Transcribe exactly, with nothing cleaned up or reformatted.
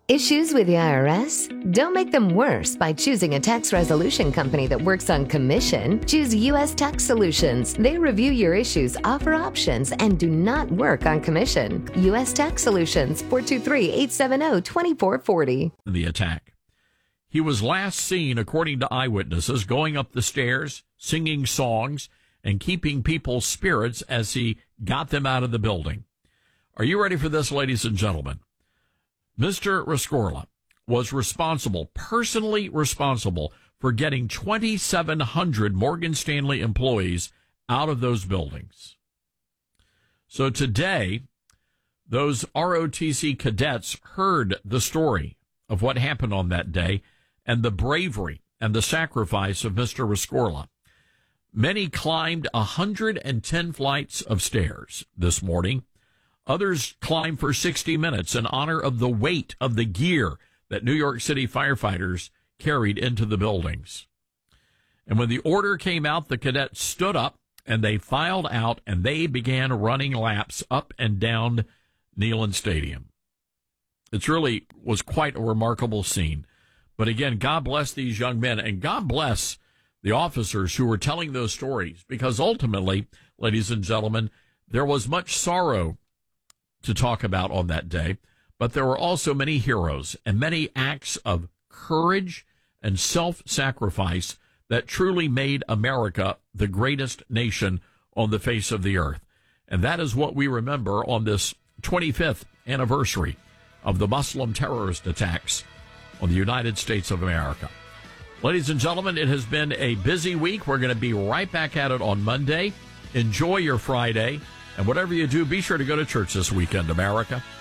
Issues with the I R S? Don't make them worse by choosing a tax resolution company that works on commission. Choose U S Tax Solutions. They review your issues, offer options, and do not work on commission. U S Tax Solutions, four two three, eight seven zero, two four four zero. The attack. He was last seen, according to eyewitnesses, going up the stairs, singing songs, and keeping people's spirits as he got them out of the building. Are you ready for this, ladies and gentlemen? Mister Rescorla was responsible, personally responsible, for getting twenty-seven hundred Morgan Stanley employees out of those buildings. So today, those R O T C cadets heard the story of what happened on that day and the bravery and the sacrifice of Mister Rescorla. Many climbed one hundred ten flights of stairs this morning. Others climbed for sixty minutes in honor of the weight of the gear that New York City firefighters carried into the buildings. And when the order came out, the cadets stood up and they filed out and they began running laps up and down Neyland Stadium. It really was quite a remarkable scene. But again, God bless these young men, and God bless the officers who were telling those stories, because ultimately, ladies and gentlemen, there was much sorrow to talk about on that day, but there were also many heroes and many acts of courage and self-sacrifice that truly made America the greatest nation on the face of the earth. And that is what we remember on this twenty-fifth anniversary of the Muslim terrorist attacks on the United States of America. Ladies and gentlemen, it has been a busy week. We're going to be right back at it on Monday. Enjoy your Friday. And whatever you do, be sure to go to church this weekend, America.